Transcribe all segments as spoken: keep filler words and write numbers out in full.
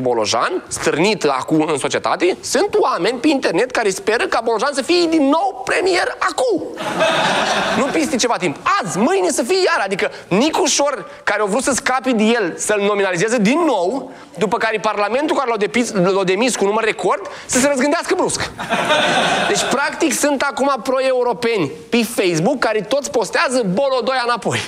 Bolojan, stârnit acum în societate, sunt oameni pe internet care speră ca Bolojan să fie din nou premier acum. Nu peste ceva timp. Azi, mâine să fie iar. Adică Nicu Șor, care a vrut să scape de el, să-l nominalizeze din nou, după care Parlamentul care l-a demis cu număr record, să se răzgândească brusc. Deci, practic, sunt acum pro-europeni pe Facebook care toți postează Bolodoia înapoi.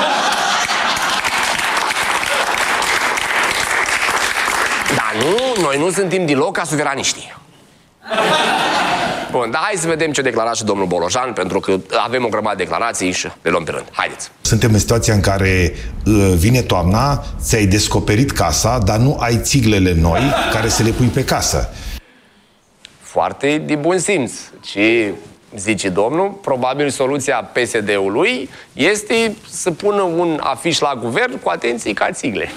Dar nu, noi nu suntem deloc ca suveraniștii. Bun, dar hai să vedem ce declara și domnul Bolojan, pentru că avem o grămadă de declarații și le luăm pe rând. Haideți! Suntem în situația în care uh, vine toamna, ți-ai descoperit casa, dar nu ai țiglele noi care să le pui pe casă. Foarte de bun simț. Ce zice domnul, probabil soluția P S D-ului este să pună un afiș la guvern cu atenție ca țigle.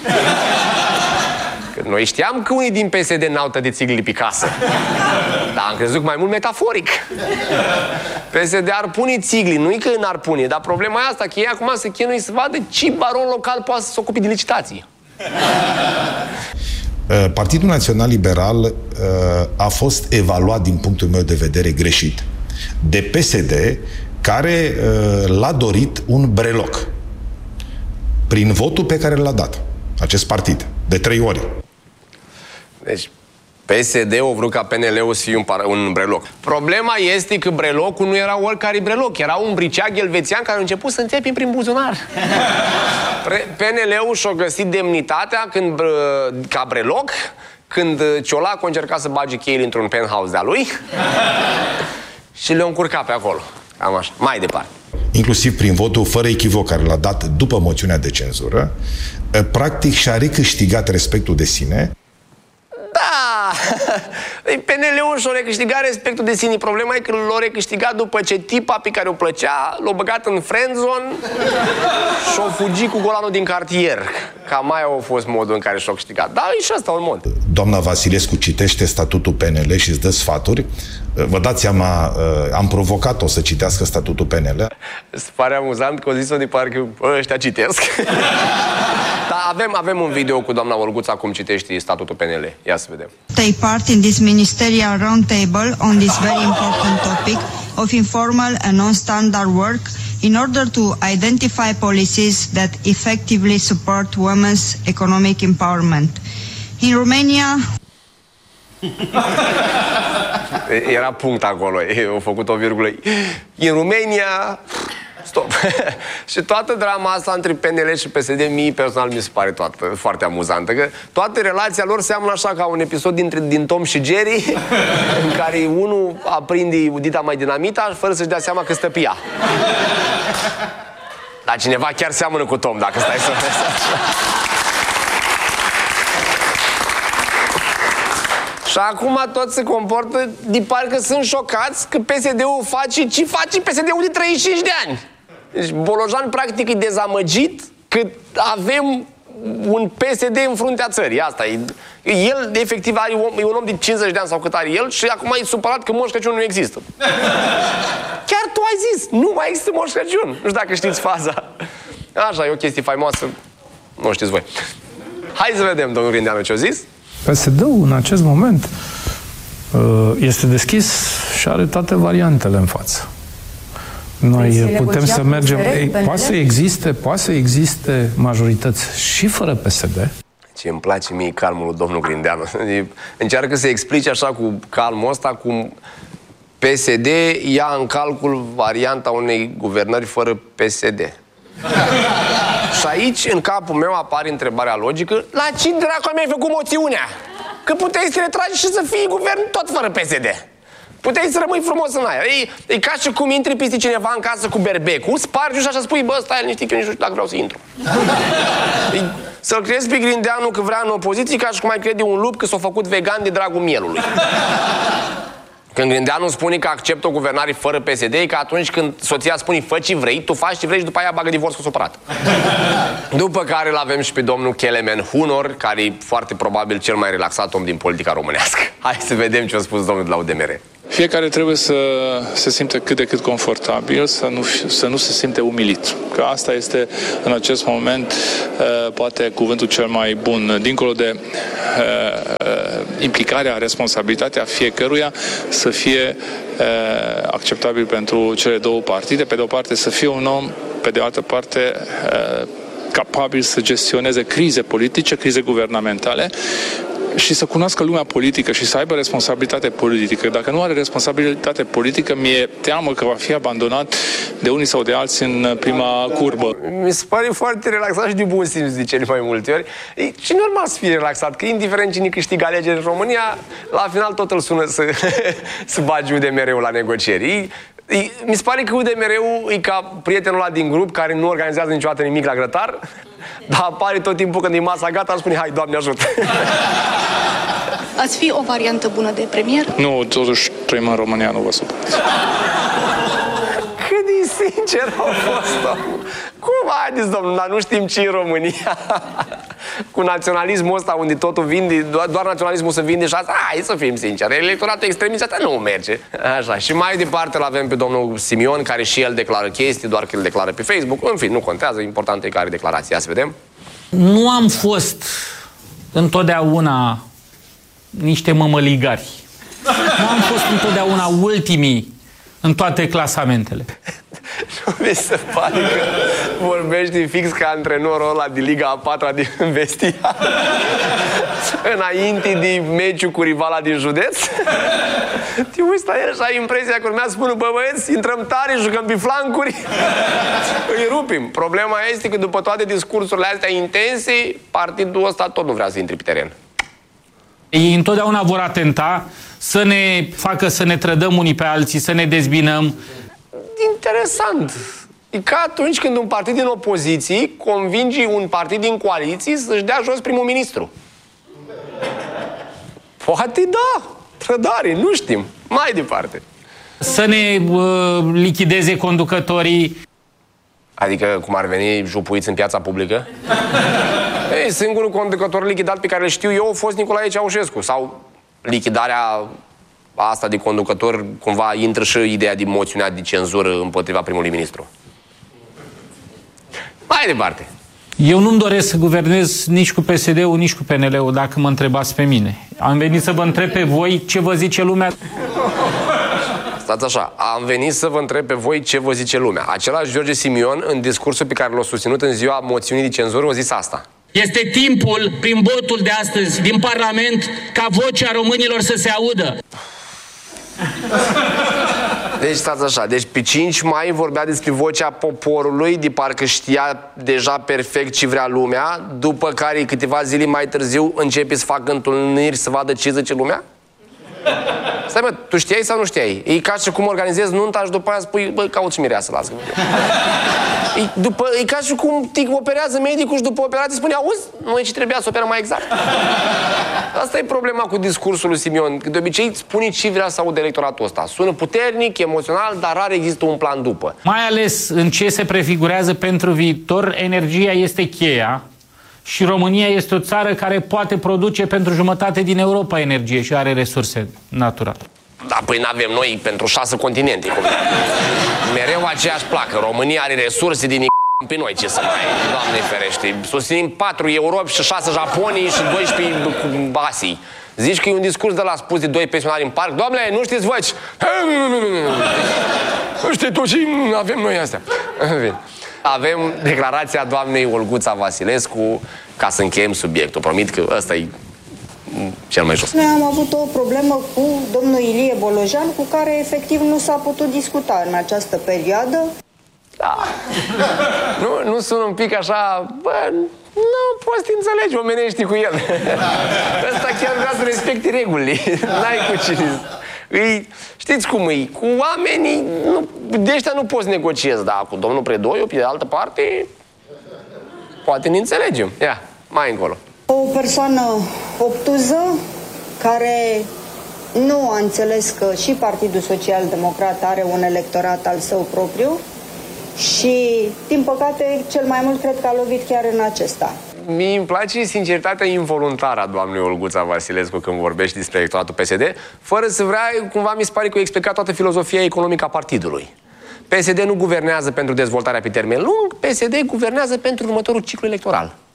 Că noi știam că unii din P S D n-au de țigle pe casă. Dar am crezut mai mult metaforic. P S D ar pune țigli, nu-i că n-ar pune, dar problema e asta, că ei acum se chinuie să vadă ce baron local poate să se ocupe de licitații. Partidul Național Liberal a fost evaluat din punctul meu de vedere greșit de P S D, care l-a dorit un breloc prin votul pe care l-a dat acest partid, de trei ori. Deci, P S D-ul a vrut ca P N L-ul să fie un, un breloc. Problema este că brelocul nu era oricare breloc, era un briceag elvețian care a început să înțepi prin buzunar. P N L-ul și-a găsit demnitatea când, ca breloc, când Ciolacu a încercat să bage cheile într-un penthouse de-a lui și le-a încurcat pe acolo. Cam așa. Mai departe. Inclusiv prin votul fără echivoc care l-a dat după moțiunea de cenzură, practic și-a recâștigat respectul de sine. Da! P N L-ul și-a recâștigat respectul de sine. Problema e că l-a recâștigat după ce tipa pe care o plăcea l-a băgat în friendzone și-a fugit cu golanul din cartier. Cam mai a fost modul în care și-a câștigat. Da, e și ăsta un mod. Doamna Vasilescu citește statutul P N L și îți dă sfaturi. Vă dați seama, am provocat-o să citească statutul P N L. Se pare amuzant că o zis-o de parcă ăștia citesc. Dar avem, avem un video cu doamna Olguța cum citește statutul P N L. Ia să vedem. Take part in this ministerial roundtable on this very important topic of informal and non-standard work in order to identify policies that effectively support women's economic empowerment. In Romania... Era punct acolo, au făcut o virgulă. În România... Stop. Și toată drama asta între P N L și P S D, mie personal mi se pare toată, foarte amuzantă. Că toată relația lor seamănă așa ca un episod dintre, din Tom și Jerry, în care unul aprinde udita mai dinamita fără să-și dea seama că stă pe ea. Dar cineva chiar seamănă cu Tom, dacă stai să vezi așa. Și acum toți se comportă de parcă sunt șocați că P S D-ul face ce face P S D-ul de treizeci și cinci de ani. Deci Bolojan practic e dezamăgit că avem un P S D în fruntea țării. Asta e. El, efectiv, are un, e un om de cincizeci de ani sau cât are el și acum e supărat că Moș Crăciun nu există. Chiar tu ai zis, nu mai există Moș Crăciun. Nu știu dacă știți faza. Așa, e o chestie faimoasă. Nu știți voi. Hai să vedem, domnul Grindeanu, ce-a zis. P S D-ul, în acest moment, este deschis și are toate variantele în față. Noi putem să mergem... Ei, poate să existe, poate să existe majorități și fără P S D. Ce îmi place mie calmul lui domnul Grindeanu. Încearcă să explice așa cu calmul ăsta cum P S D ia în calcul varianta unei guvernări fără P S D. Și aici, în capul meu, apare întrebarea logică: la ce dracu mi-ai făcut moțiunea? Că puteai să retragi și să fii guvern tot fără P S D. Puteai să rămâi frumos în aia. E, e ca și cum intri peste cineva în casă cu berbecul, spargi și așa spui: bă, stai liniștit că eu nici nu știu dacă vreau să intru. E, să-l crezi pe Grindeanu că vrea în opoziție, ca și cum ai crede un lup că s-a făcut vegan de dragul mielului. Când Grindeanu spune că acceptă o guvernare fără P S D, e că atunci când soția spune fă ce vrei, tu faci ce vrei și după aia bagă divorț cu supărat. După care îl avem și pe domnul Kelemen Hunor, care e foarte probabil cel mai relaxat om din politica românească. Hai să vedem ce a spus domnul de la U D M R. Fiecare trebuie să se simte cât de cât confortabil, să nu, să nu se simte umilit. Că asta este, în acest moment, poate cuvântul cel mai bun, dincolo de implicarea, responsabilitatea fiecăruia să fie uh, acceptabil pentru cele două partide. Pe de o parte să fie un om, pe de altă parte uh, capabil să gestioneze crize politice, crize guvernamentale și să cunoască lumea politică și să aibă responsabilitate politică. Dacă nu are responsabilitate politică, mi-e teamă că va fi abandonat de unii sau de alții în prima curbă. Mi se pare foarte relaxat și de bun simț de cele mai multe ori. E, și normal să fie relaxat, că indiferent cine câștigă alegeri în România, la final tot îl sună să, să bagi U D M R-ul la negocieri. E, e, mi se pare că U D M R-ul e ca prietenul ăla din grup care nu organizează niciodată nimic la grătar, dar apare tot timpul când e masa gata, îmi spune, hai, Doamne ajută! Ați fi o variantă bună de premier? Nu, totuși trăim în România, nu vă supărați. Cât de sincer au fost, cum haideți, domnul, dar nu știm ce e România? Cu naționalismul ăsta unde totul vinde, doar, doar naționalismul se vinde și asta, hai să fim sinceri, electoratul extremist asta nu merge. Așa, și mai departe îl avem pe domnul Simion, care și el declară chestii, doar că îl declară pe Facebook. În fin, nu contează, important e care declarație. Ia să vedem. Nu am fost întotdeauna niște mămăligari. Nu am fost întotdeauna ultimii în toate clasamentele. Nu mi se pare că vorbești fix ca antrenorul ăla de Liga a patra din Vestia înainte de meciul cu rivala din județ? Te uiți la el și ai impresia că urmează să spună, bă băieți, intrăm tare, jucăm pe flancuri, îi rupim. Problema este că după toate discursurile astea intense, partidul ăsta tot nu vrea să intre pe teren. Ei întotdeauna vor atenta să ne facă să ne trădăm unii pe alții, să ne dezbinăm. Interesant. E ca atunci când un partid din opoziție convinge un partid din coaliție să-și dea jos primul ministru. Poate da, trădare, nu știm. Mai departe. Să ne uh, lichideze conducătorii. Adică cum ar veni jupuiți în piața publică? Ei, singurul conducător lichidat pe care îl știu eu a fost Nicolae Ceaușescu. Sau lichidarea asta de conducător, cumva intră și ideea de moțiunea de cenzură împotriva primului ministru. Mai departe. Eu nu-mi doresc să guvernez nici cu P S D-ul, nici cu P N L-ul, dacă mă întrebați pe mine. Am venit să vă întreb pe voi ce vă zice lumea. Stați așa, am venit să vă întreb pe voi ce vă zice lumea. Același George Simion, în discursul pe care l-a susținut în ziua moțiunii de cenzură, a zis asta. Este timpul, prin votul de astăzi din Parlament, ca vocea românilor să se audă. Deci stați așa, deci pe cinci mai vorbea despre vocea poporului, de parcă știa deja perfect ce vrea lumea, după care câteva zile mai târziu începe să facă întâlniri să vadă ce zice lumea? Stai mă, tu știai sau nu știai? E ca și cum organizezi nunta și după aia spui, bă, cauți mireasă, lasă. E, după, e ca și cum te operează medicul și după operație spune, auzi, noi ce trebuia să operăm mai exact. Asta e problema cu discursul lui Simion. De obicei spune ce vrea să audă electoratul ăsta. Sună puternic, emoțional, dar rar există un plan după. Mai ales în ce se prefigurează pentru viitor, energia este cheia. Și România este o țară care poate produce pentru jumătate din Europa energie și are resurse naturale. Da, păi n-avem noi pentru șase continente. Cum mereu aceeași placă. România are resurse din pe noi, ce să mai... Doamne ferește. Susținem patru Europi și șase Japonii și doisprezece Asii. Zici că e un discurs de la spus de doi pensionari în parc. Doamne, nu știți voi? Nu știi tu ce avem noi astea. Avem declarația doamnei Olguța Vasilescu ca să încheiem subiectul. Promit că ăsta e cel mai jos. Noi am avut o problemă cu domnul Ilie Bolojan, cu care efectiv nu s-a putut discuta în această perioadă. Da. Nu, nu sunt un pic așa... Bă, nu poți să înțelegi omenești cu el. Ăsta chiar vrea să respecte regulile. N-ai cu cine... Îi, știți cum e? Cu oamenii, nu, de ăștia nu poți negociezi, dar cu domnul Predoiu, pe de altă parte, poate ne înțelegem. Ia, mai încolo. O persoană obtuză care nu a înțeles că și Partidul Social Democrat are un electorat al său propriu și, din păcate, cel mai mult cred că a lovit chiar în acesta. Mie îmi place sinceritatea involuntară a doamnei Olguța Vasilescu când vorbește despre electoratul P S D, fără să vrea, cumva mi se pare că a explicat toată filozofia economică a partidului. P S D nu guvernează pentru dezvoltarea pe termen lung, P S D guvernează pentru următorul ciclu electoral.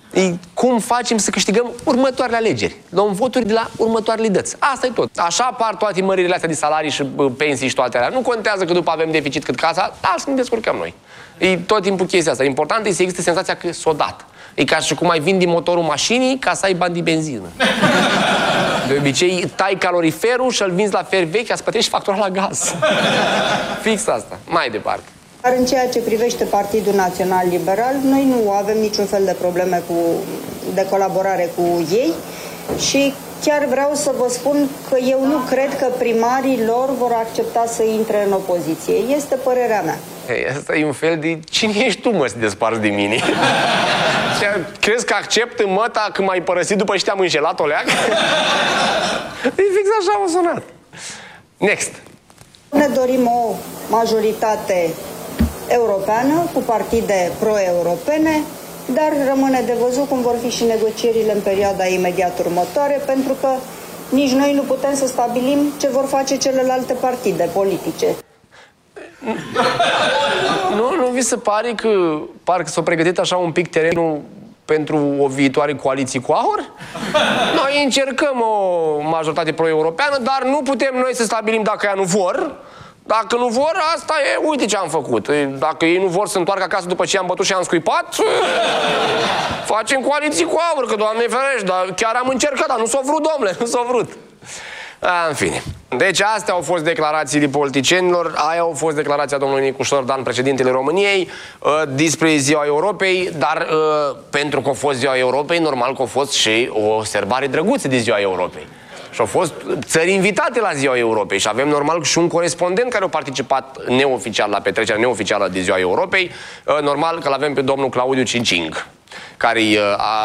E cum facem să câștigăm următoarele alegeri. Luăm voturi de la următoarele dăți. Asta e tot. Așa apar toate măririle astea de salarii și pensii și toate alea. Nu contează că după avem deficit cât casa, dar să ne descurcăm noi. E tot timpul chestia asta. Important e să existe senzația că s-o dat. E ca și cum ai vindi motorul mașinii ca să ai bani de benzină. De obicei, tai caloriferul și îl vinzi la fer vechi, îți plătești factura la gaz. Fix asta. Mai departe. Dar în ceea ce privește Partidul Național Liberal, noi nu avem niciun fel de probleme cu, de colaborare cu ei și chiar vreau să vă spun că eu nu cred că primarii lor vor accepta să intre în opoziție. Este părerea mea. Hey, asta e un fel de... Cine ești tu, mă, să te desparți de mine? Crezi că accept în măta când m-ai părăsit după ce te-am înșelat, oleac? E fix așa m-a sunat. Next. Ne dorim o majoritate europeană cu partide pro-europene, dar rămâne de văzut cum vor fi și negocierile în perioada imediat următoare, pentru că nici noi nu putem să stabilim ce vor face celelalte partide politice. Nu, nu vi se pare că parcă s-a pregătit așa un pic terenul pentru o viitoare coaliție cu AUR? Noi încercăm o majoritate pro-europeană, dar nu putem noi să stabilim dacă ea nu vor. Dacă nu vor, asta e, uite ce am făcut. Dacă ei nu vor să întoarcă acasă după ce am bătut și am scuipat, facem coaliții cu AUR, că Doamne ferește, dar chiar am încercat, dar nu s-a vrut, domnule, nu s-a vrut. A, în fine. Deci astea au fost declarațiile politicienilor, aia au fost declarația domnului Nicu Șordan, președintele României, uh, despre Ziua Europei, dar uh, pentru că a fost Ziua Europei, normal că a fost și o sărbare drăguță de Ziua Europei. Și au fost țări invitate la Ziua Europei și avem normal și un corespondent care a participat neoficial la petrecerea neoficială de Ziua Europei. Normal că l-avem pe domnul Claudiu Cicing, care e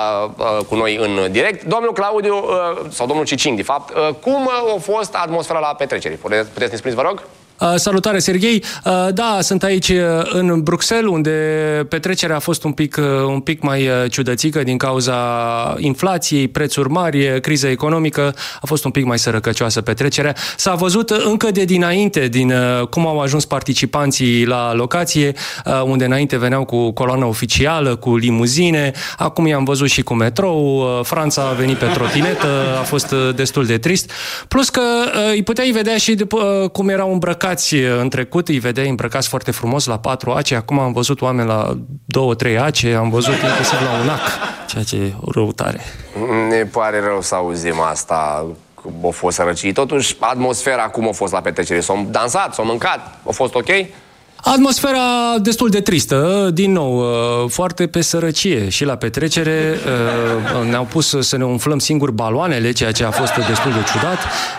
cu noi în direct. Domnul Claudiu, sau domnul Cicing, de fapt, cum a fost atmosfera la petrecere? Puteți să ne spuneți, vă rog? Uh, salutare, Serghei! Uh, da, sunt aici uh, în Bruxelles, unde petrecerea a fost un pic, uh, un pic mai uh, ciudățică din cauza inflației, prețuri mari, criza economică. A fost un pic mai sărăcăcioasă petrecerea. S-a văzut încă de dinainte din uh, cum au ajuns participanții la locație, uh, unde înainte veneau cu coloană oficială, cu limuzine. Acum i-am văzut și cu metrou. Uh, Franța a venit pe trotinetă, a fost uh, destul de trist. Plus că uh, îi puteai vedea și după, uh, cum erau îmbrăcați în trecut, îi vedeai îmbrăcați foarte frumos la patru ace, acum am văzut oameni la două, trei ace, am văzut inclusiv la un ac, ceea ce e o răutare. Ne pare rău să auzim asta, că a fost sărăcie. Totuși, atmosfera cum a fost la petrecere? S-au dansat, s-au mâncat? A fost ok? Atmosfera destul de tristă, din nou, foarte pe sărăcie și la petrecere. Ne-au pus să ne umflăm singuri baloanele, ceea ce a fost destul de ciudat.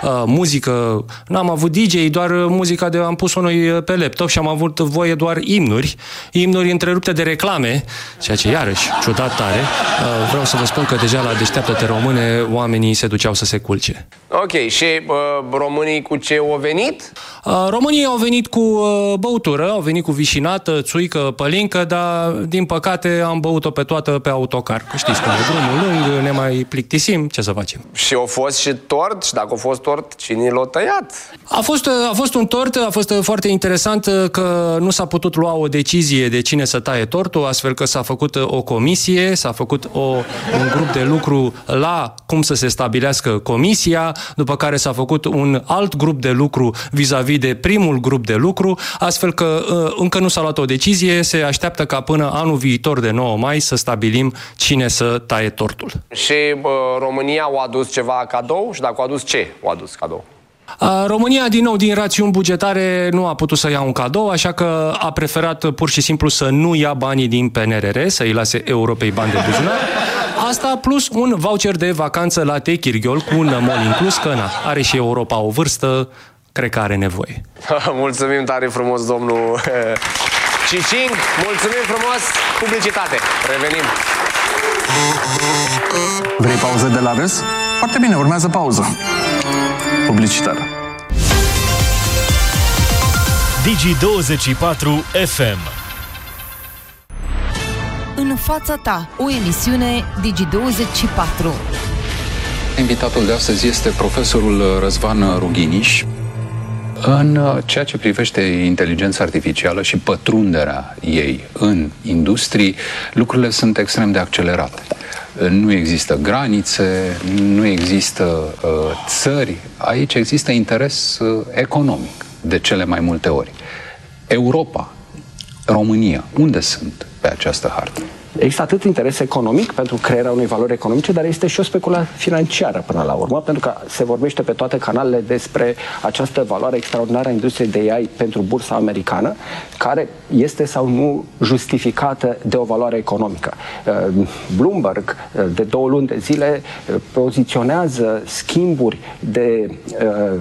Muzică, n-am avut D J, doar muzica de am pus-o noi pe laptop și am avut voie doar imnuri, imnuri întrerupte de reclame, ceea ce iarăși ciudat tare. Vreau să vă spun că deja la Deșteaptă-te Române oamenii se duceau să se culce. Ok, și uh, românii cu ce au venit? Uh, românii au venit cu uh, băutură, au venit cu vișinată, țuică, pălincă, dar din păcate am băut-o pe toată pe autocar. Că știți cum e drumul lung, ne mai plictisim, ce să facem? Și a fost și tort? Și dacă a fost tort, cine l-a tăiat? A fost, a fost un tort, a fost foarte interesant că nu s-a putut lua o decizie de cine să taie tortul, astfel că s-a făcut o comisie, s-a făcut o, un grup de lucru la cum să se stabilească comisia, după care s-a făcut un alt grup de lucru vis-a-vis de primul grup de lucru, astfel că încă nu s-a luat o decizie, se așteaptă ca până anul viitor de nouă mai să stabilim cine să taie tortul. Și uh, România a adus ceva cadou? Și dacă a adus, ce a adus cadou? România, din nou, din rațiuni bugetare, nu a putut să ia un cadou, așa că a preferat pur și simplu să nu ia banii din P N R R, să îi lase Europei bani de buzunar. Asta plus un voucher de vacanță la Techirghiol cu un mol inclus, că na, are și Europa o vârstă, cred că are nevoie. Mulțumim tare frumos, domnul Cicing. Mulțumim frumos. Publicitate. Revenim. Vrei pauză de la râs? Foarte bine, urmează pauză. Publicitară. Digi douăzeci și patru F M. În fața ta, o emisiune Digi douăzeci și patru. Invitatul de astăzi este profesorul Răzvan Rughiniș. În ceea ce privește inteligența artificială și pătrunderea ei în industrii, lucrurile sunt extrem de accelerate. Nu există granițe, nu există uh, țări. Aici există interes uh, economic, de cele mai multe ori. Europa, România, unde sunt pe această hartă? Există atât interes economic pentru crearea unei valori economice, dar este și o speculă financiară până la urmă, pentru că se vorbește pe toate canalele despre această valoare extraordinară a industriei de A I pentru bursa americană, care este sau nu justificată de o valoare economică. Bloomberg, de două luni de zile, poziționează schimburi de uh,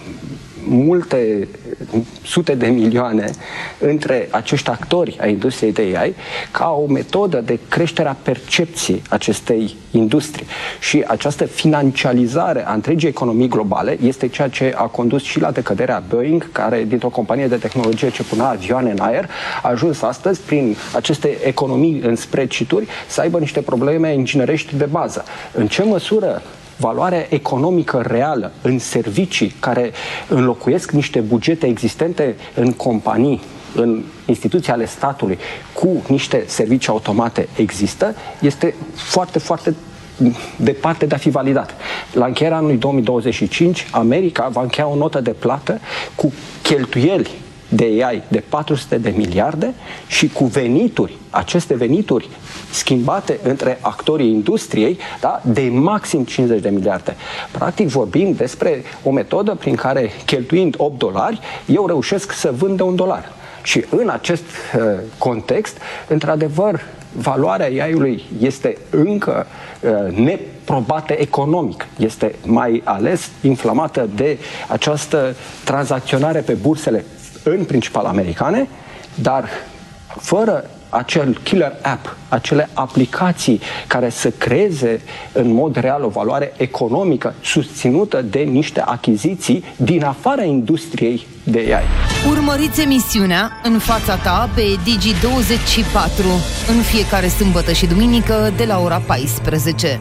multe sute de milioane între acești actori ai industriei de A I ca o metodă de creștere a percepției acestei industrii. Și această financializare a întregii economii globale este ceea ce a condus și la decăderea Boeing, care dintr-o companie de tehnologie ce punea avioane în aer, a ajuns astăzi, prin aceste economii în spreadsheet-uri, să aibă niște probleme inginerești de bază. În ce măsură valoarea economică reală în servicii care înlocuiesc niște bugete existente în companii, în instituții ale statului, cu niște servicii automate există, este foarte, foarte departe de a fi validat. La încheierea anului două mii douăzeci și cinci, America va încheia o notă de plată cu cheltuieli de A I de patru sute de miliarde și cu venituri, aceste venituri schimbate între actorii industriei, da, de maxim cincizeci de miliarde. Practic vorbim despre o metodă prin care, cheltuind opt dolari, eu reușesc să vând de un dolar. Și în acest uh, context, într-adevăr, valoarea A I-ului este încă uh, neprobată economic. Este mai ales inflamată de această tranzacționare pe bursele în principal americane, dar fără acel killer app, acele aplicații care să creeze în mod real o valoare economică susținută de niște achiziții din afara industriei de A I. Urmăriți emisiunea În fața ta pe Digi douăzeci și patru în fiecare sâmbătă și duminică de la ora paisprezece.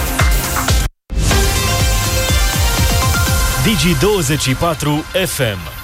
Digi douăzeci și patru F M.